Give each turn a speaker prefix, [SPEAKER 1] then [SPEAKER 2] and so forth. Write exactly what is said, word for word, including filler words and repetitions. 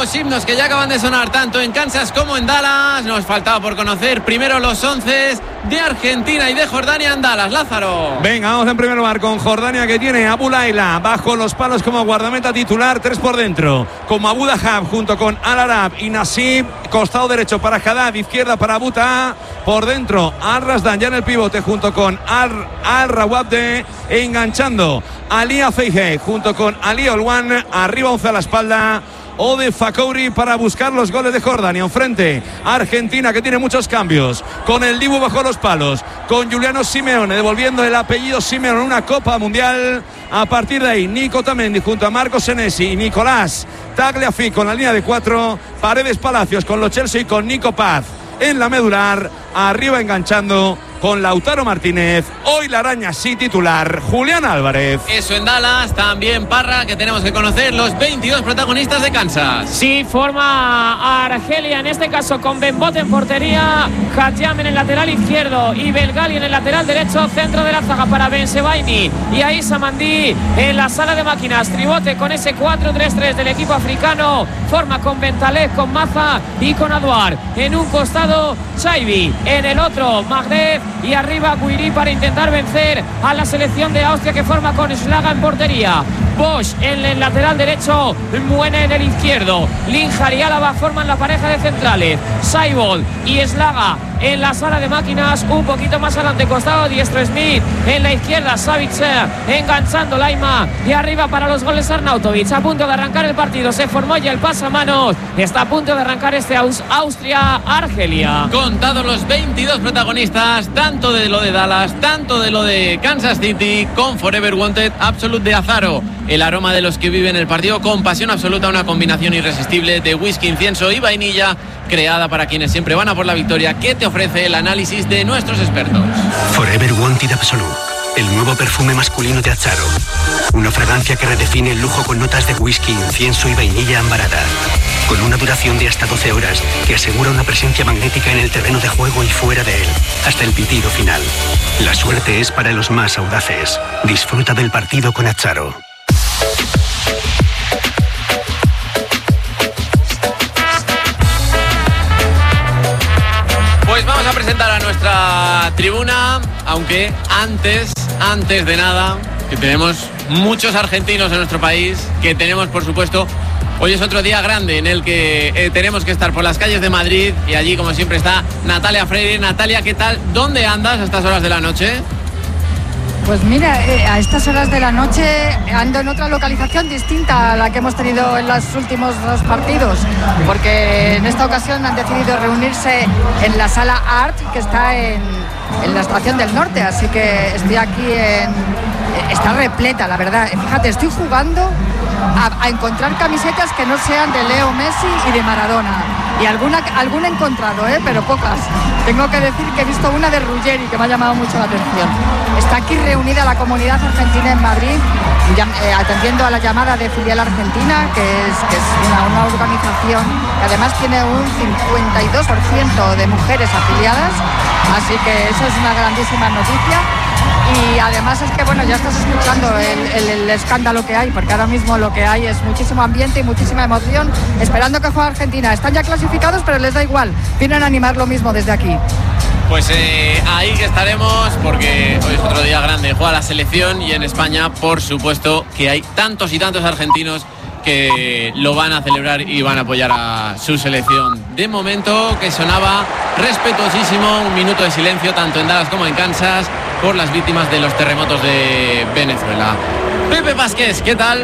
[SPEAKER 1] los himnos que ya acaban de sonar tanto en Kansas como en Dallas. Nos faltaba por conocer primero los once de Argentina y de Jordania en Dallas. Lázaro.
[SPEAKER 2] Venga, vamos en primer lugar con Jordania, que tiene a Abu Laila bajo los palos como guardameta titular, tres por dentro, como Abu Dahab junto con Al Arab y Nasib, costado derecho para Haddad, izquierda para Buta, por dentro Al Rasdan ya en el pivote junto con Al, Al Rawabde, enganchando Ali Afeihe junto con Ali Olwan, arriba once a la espalda Ode Fakouri para buscar los goles de Jordania. Enfrente Argentina, que tiene muchos cambios, con el Dibu bajo los palos, con Giuliano Simeone devolviendo el apellido Simeone en una Copa Mundial. A partir de ahí Nico Tamendi junto a Marco Senesi y Nicolás Tagliafico con la línea de cuatro, Paredes Palacios con Lo Celso y con Nico Paz en la medular, arriba enganchando con Lautaro Martínez. Hoy la araña sí titular, Julián Álvarez.
[SPEAKER 1] Eso en Dallas. También Parra, que tenemos que conocer los veintidós protagonistas de Kansas.
[SPEAKER 3] Sí, forma Argelia, en este caso con Benbot en portería, Hadjam en el lateral izquierdo y Belgali en el lateral derecho, centro de la zaga para Bensebaini y Aissa Mandi en la sala de máquinas. Tribote con ese cuatro tres tres del equipo africano, forma con Bentaleb, con Maza y con Aduar. En un costado Chaibi, en el otro Magdev y arriba Guiri para intentar vencer a la selección de Austria, que forma con Schlager en portería, Bosch en el lateral derecho, Muene en el izquierdo, Linjar y Álava forman la pareja de centrales, Seibold y Schlager en la sala de máquinas. Un poquito más adelante costado Diestro Smith, en la izquierda Savitzer enganchando Laima y arriba para los goles Arnautovic. A punto de arrancar el partido, se formó ya el pasamanos, está a punto de arrancar este Austria-Argelia.
[SPEAKER 1] Contados los veintidós protagonistas, tanto de lo de Dallas, tanto de lo de Kansas City, con Forever Wanted Absolute de Azaro, el aroma de los que viven el partido con pasión absoluta, una combinación irresistible de whisky, incienso y vainilla, creada para quienes siempre van a por la victoria, que te ofrece el análisis de nuestros expertos.
[SPEAKER 4] Forever Wanted Absolute, el nuevo perfume masculino de Azaro, una fragancia que redefine el lujo con notas de whisky, incienso y vainilla ambarada, con una duración de hasta doce horas que asegura una presencia magnética en el terreno de juego y fuera de él, hasta el pitido final. La suerte es para los más audaces. Disfruta del partido con Azaro.
[SPEAKER 1] Pues vamos a presentar a nuestra tribuna, aunque antes, antes de nada, que tenemos muchos argentinos en nuestro país, que tenemos, por supuesto, hoy es otro día grande en el que eh, tenemos que estar por las calles de Madrid, y allí, como siempre, está Natalia Freire. Natalia, ¿qué tal? ¿Dónde andas a estas horas de la noche?
[SPEAKER 5] Pues mira, eh, a estas horas de la noche ando en otra localización distinta a la que hemos tenido en los últimos dos partidos, porque en esta ocasión han decidido reunirse en la sala Art, que está en, en la Estación del Norte, así que estoy aquí en... Está repleta, la verdad. Fíjate, estoy jugando a, a encontrar camisetas que no sean de Leo Messi y de Maradona. Y alguna, alguna he encontrado, ¿eh? Pero pocas. Tengo que decir que he visto una de Ruggeri que me ha llamado mucho la atención. Está aquí reunida la comunidad argentina en Madrid, ya, eh, atendiendo a la llamada de Filial Argentina, que es, que es una, una organización que además tiene un cincuenta y dos por ciento de mujeres afiliadas. Así que eso es una grandísima noticia. Y además es que, bueno, ya estás escuchando el, el, el escándalo que hay, porque ahora mismo lo que hay es muchísimo ambiente y muchísima emoción, esperando que juegue Argentina. Están ya clasificados, pero les da igual, vienen a animar lo mismo desde aquí.
[SPEAKER 1] Pues eh, ahí que estaremos, porque hoy es otro día grande, juega la selección, y en España, por supuesto, que hay tantos y tantos argentinos que lo van a celebrar y van a apoyar a su selección. De momento, que sonaba respetuosísimo un minuto de silencio, tanto en Dallas como en Kansas, por las víctimas de los terremotos de Venezuela. Pepe Vázquez, ¿qué tal?